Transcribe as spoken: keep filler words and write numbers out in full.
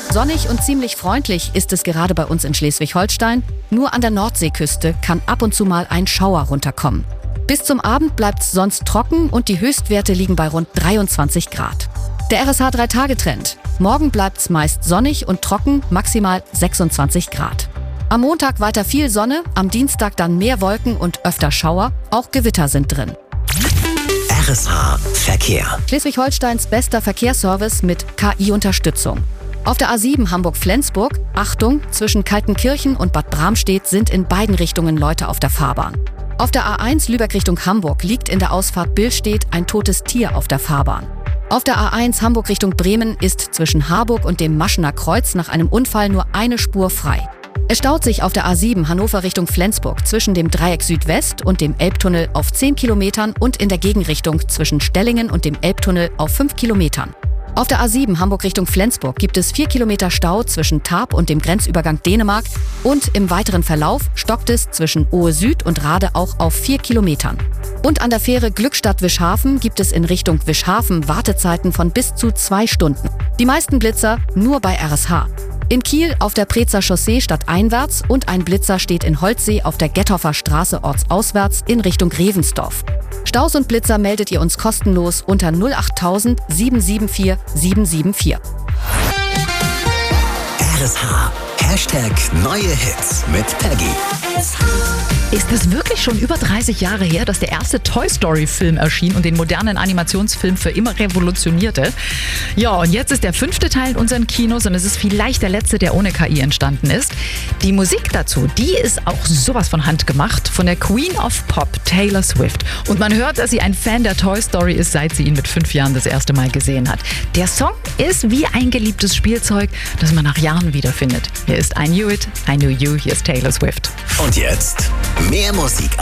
Sonnig und ziemlich freundlich ist es gerade bei uns in Schleswig-Holstein. Nur an der Nordseeküste kann ab und zu mal ein Schauer runterkommen. Bis zum Abend bleibt es sonst trocken und die Höchstwerte liegen bei rund dreiundzwanzig Grad. Der R S H drei-Tage-Trend. Morgen bleibt es meist sonnig und trocken, maximal sechsundzwanzig Grad. Am Montag weiter viel Sonne, am Dienstag dann mehr Wolken und öfter Schauer. Auch Gewitter sind drin. R S H Verkehr. Schleswig-Holsteins bester Verkehrsservice mit K I-Unterstützung. Auf der A sieben Hamburg-Flensburg, Achtung, zwischen Kaltenkirchen und Bad Bramstedt sind in beiden Richtungen Leute auf der Fahrbahn. Auf der A eins Lübeck Richtung Hamburg liegt in der Ausfahrt Billstedt ein totes Tier auf der Fahrbahn. Auf der A eins Hamburg Richtung Bremen ist zwischen Harburg und dem Maschener Kreuz nach einem Unfall nur eine Spur frei. Es staut sich auf der A sieben Hannover Richtung Flensburg zwischen dem Dreieck Südwest und dem Elbtunnel auf zehn Kilometern und in der Gegenrichtung zwischen Stellingen und dem Elbtunnel auf fünf Kilometern. Auf der A sieben Hamburg Richtung Flensburg gibt es vier Kilometer Stau zwischen Tarp und dem Grenzübergang Dänemark und im weiteren Verlauf stockt es zwischen Ohe Süd und Rade auch auf vier Kilometern. Und an der Fähre Glückstadt-Wischhafen gibt es in Richtung Wischhafen Wartezeiten von bis zu zwei Stunden. Die meisten Blitzer nur bei R S H. In Kiel auf der Preetzer Chaussee stadteinwärts und ein Blitzer steht in Holzsee auf der Gethofer Straße ortsauswärts in Richtung Revensdorf. Staus und Blitzer meldet ihr uns kostenlos unter null acht tausend sieben sieben vier sieben sieben vier. R S H. Hashtag neue Hits mit Peggy. Ist es wirklich schon über dreißig Jahre her, dass der erste Toy Story Film erschien und den modernen Animationsfilm für immer revolutionierte? Ja, und jetzt ist der fünfte Teil in unseren Kinos und es ist vielleicht der letzte, der ohne K I entstanden ist. Die Musik dazu, die ist auch sowas von handgemacht, von der Queen of Pop, Taylor Swift. Und man hört, dass sie ein Fan der Toy Story ist, seit sie ihn mit fünf Jahren das erste Mal gesehen hat. Der Song ist wie ein geliebtes Spielzeug, das man nach Jahren wiederfindet. Hier ist I Knew It, I Knew You, hier ist Taylor Swift. Und jetzt mehr Musik